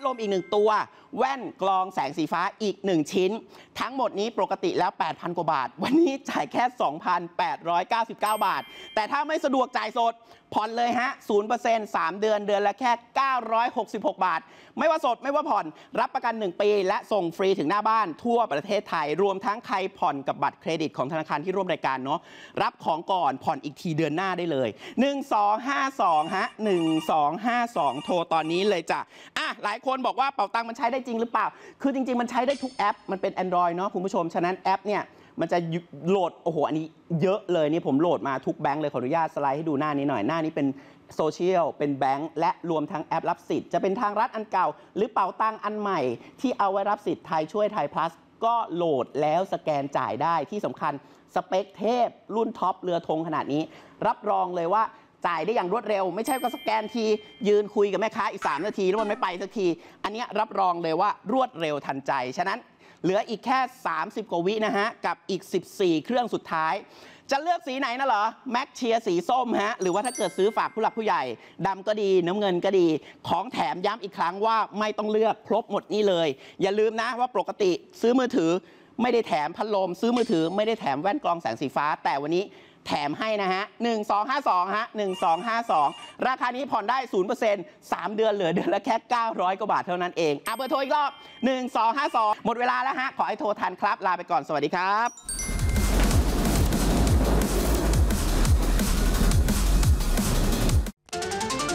ลมอีก1ตัวแว่นกรองแสงสีฟ้าอีก1ชิ้นทั้งหมดนี้ปกติแล้ว 8,000 กว่าบาทวันนี้จ่ายแค่ 2,899 บาทแต่ถ้าไม่สะดวกจ่ายสดผ่อนเลยฮะ 0% 3 เดือนเดือนละแค่ 966 บาทไม่ว่าสดไม่ว่าผ่อนรับประกัน1ปีและส่งฟรีถึงหน้าบ้านทั่วประเทศไทยรวมทั้งใครผ่อนกับบัตรเครดิตของธนาคารที่ร่วมรายการเนาะรับของก่อนผ่อนอีกทีเดือนหน้าได้เลย1252ฮะ1252โทรตอนนี้เลยจ้ะหลายคนบอกว่าเป๋าตังค์มันใช้ได้จริงหรือเปล่าคือจริงๆมันใช้ได้ทุกแอปมันเป็น Android เนาะคุณผู้ชมฉะนั้นแอปเนี่ยมันจะโหลดโอ้โหอันนี้เยอะเลยนี่ผมโหลดมาทุกแบงค์เลยขออนุญาตสไลด์ให้ดูหน้านี้หน่อยหน้านี้เป็นโซเชียลเป็นแบงค์และรวมทั้งแอปรับสิทธิ์จะเป็นทางรัฐอันเก่าหรือเป๋าตังค์อันใหม่ที่เอาไว้รับสิทธิ์ไทยช่วยไทย plus ก็โหลดแล้วสแกนจ่ายได้ที่สำคัญสเปคเทพรุ่นท็อปเรือธงขนาดนี้รับรองเลยว่าจ่ายได้อย่างรวดเร็วไม่ใช่ก็สแกนทียืนคุยกับแม่ค้าอีก3 นาทีแล้วมันไม่ไปสักทีอันนี้รับรองเลยว่ารวดเร็วทันใจฉะนั้นเหลืออีกแค่30 กว่าวินะฮะกับอีก14เครื่องสุดท้ายจะเลือกสีไหนนะเหรอแม็กเชียร์สีส้มฮะหรือว่าถ้าเกิดซื้อฝากผู้หลักผู้ใหญ่ดำก็ดีน้ำเงินก็ดีของแถมย้ำอีกครั้งว่าไม่ต้องเลือกครบหมดนี่เลยอย่าลืมนะว่าปกติซื้อมือถือไม่ได้แถมพัดลมซื้อมือถือไม่ได้แถมแว่นกรองแสงสีฟ้าแต่วันนี้แถมให้นะฮะ1252ฮะ1252ราคานี้ผ่อนได้ 0% 3 เดือนเหลือเดือนละแค่900 กว่าบาทเท่านั้นเองเบอร์โทรอีกรอบ1252หมดเวลาแล้วฮะขอให้โทรทันครับลาไปก่อนสวัสดีครับ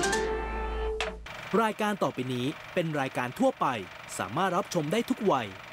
รายการต่อไปนี้เป็นรายการทั่วไปสามารถรับชมได้ทุกวัย